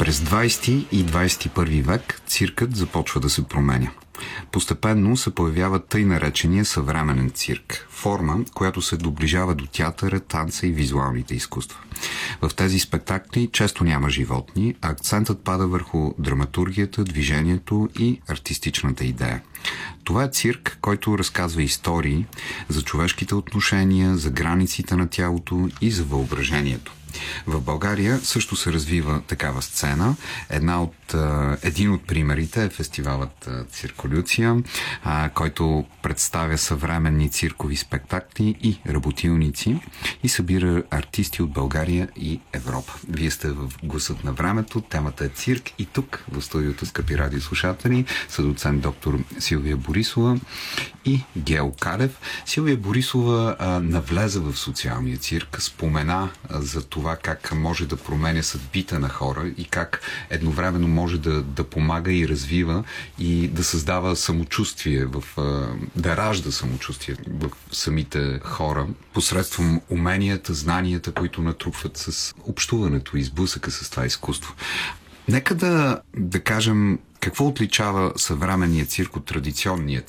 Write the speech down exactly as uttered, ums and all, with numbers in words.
През двайсети и двайсет и първи век циркът започва да се променя. Постепенно се появява тъй наречения съвременен цирк, форма, която се доближава до театъра, танца и визуалните изкуства. В тези спектакли често няма животни, а акцентът пада върху драматургията, движението и артистичната идея. Това е цирк, който разказва истории за човешките отношения, за границите на тялото и за въображението. В България също се развива такава сцена. Една от, един от примерите е фестивалът Цирколюция, който представя съвременни циркови спектакли и работилници и събира артисти от България и Европа. Вие сте в Гласът на времето, темата е цирк и тук в студиото, скъпи радиослушатели, са доцент доктор Силвия Борисова и Гео Калев. Силвия Борисова а, навлезе в социалния цирк, спомена а, за това как може да променя съдбите на хора и как едновременно може да, да помага и развива и да създава самочувствие, в, да ражда самочувствие в самите хора посредством уменията, знанията, които натрупват с общуването и сблъсъка с това изкуство. Нека да, да кажем какво отличава съвременния цирк от традиционния